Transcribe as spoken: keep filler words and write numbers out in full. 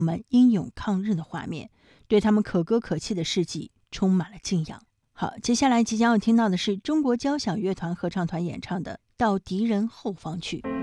们英勇抗日的画面，对他们可歌可泣的事迹充满了敬仰。好，接下来即将要听到的是中国交响乐团合唱团演唱的《到敌人后方去》。